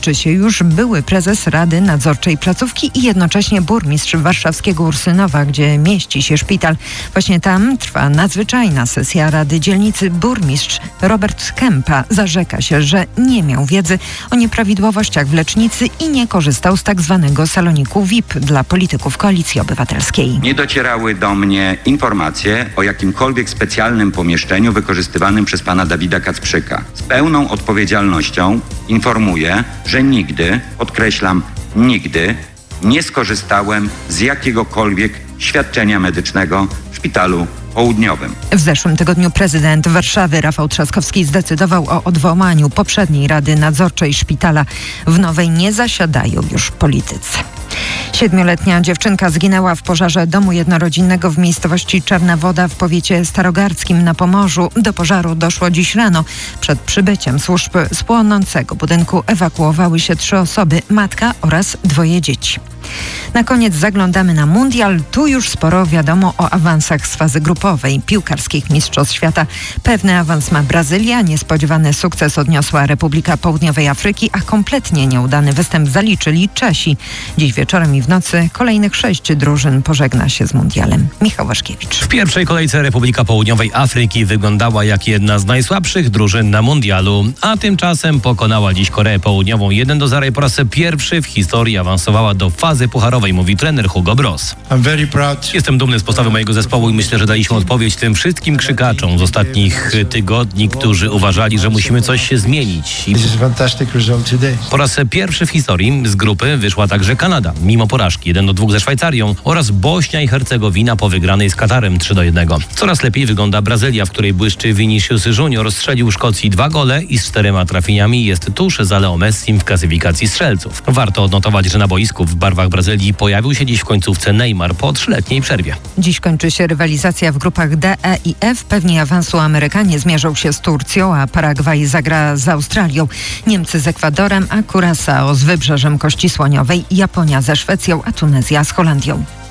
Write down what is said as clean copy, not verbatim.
liczy się już były prezes Rady Nadzorczej placówki i jednocześnie burmistrz warszawskiego Ursynowa, gdzie mieści się szpital. Właśnie tam trwa nadzwyczajna sesja Rady Dzielnicy. Burmistrz Robert Kępa zarzeka się, że nie miał wiedzy o nieprawidłowościach w lecznicy i nie korzystał z tak zwanego saloniku VIP dla polityków Koalicji Obywatelskiej. Nie docierały do mnie informacje o jakimkolwiek specjalnym pomieszczeniu wykorzystywanym przez pana Dawida Kacprzyka. Z pełną odpowiedzialnością informuję, że nigdy, podkreślam, nigdy nie skorzystałem z jakiegokolwiek świadczenia medycznego w szpitalu południowym. W zeszłym tygodniu prezydent Warszawy Rafał Trzaskowski zdecydował o odwołaniu poprzedniej Rady Nadzorczej szpitala. W nowej nie zasiadają już politycy. 7-letnia dziewczynka zginęła w pożarze domu jednorodzinnego w miejscowości Czarna Woda w powiecie starogardzkim na Pomorzu. Do pożaru doszło dziś rano. Przed przybyciem służb z płonącego budynku ewakuowały się 3 osoby, matka oraz 2 dzieci. Na koniec zaglądamy na mundial. Tu już sporo wiadomo o awansach z fazy grupowej piłkarskich Mistrzostw Świata. Pewny awans ma Brazylia, niespodziewany sukces odniosła Republika Południowej Afryki, a kompletnie nieudany występ zaliczyli Czesi. Dziś wieczorem i w nocy kolejnych 6 drużyn pożegna się z mundialem. Michał Waszkiewicz. W pierwszej kolejce Republika Południowej Afryki wyglądała jak jedna z najsłabszych drużyn na mundialu, a tymczasem pokonała dziś Koreę Południową 1-0 i po raz pierwszy w historii awansowała do fazy pucharowej, mówi trener Hugo Bross. Jestem dumny z postawy mojego zespołu i myślę, że daliśmy odpowiedź tym wszystkim krzykaczom z ostatnich tygodni, którzy uważali, że musimy coś się zmienić. Po raz pierwszy w historii z grupy wyszła także Kanada, mimo porażki 1-2 ze Szwajcarią, oraz Bośnia i Hercegowina po wygranej z Katarem 3-1. Coraz lepiej wygląda Brazylia, w której błyszczy Vinicius Junior, strzelił Szkocji 2 gole i z 4 trafieniami jest tuż za Leo Messim w klasyfikacji strzelców. Warto odnotować, że na boisku w barwach Brazylii pojawił się dziś w końcówce Neymar po 3-letniej przerwie. Dziś kończy się rywalizacja w grupach D, E i F. Pewnie awansu Amerykanie zmierzą się z Turcją, a Paragwaj zagra z Australią. Niemcy z Ekwadorem, a Curaçao z Wybrzeżem Kości Słoniowej, Japonia ze Szwecją, a Tunezja z Holandią.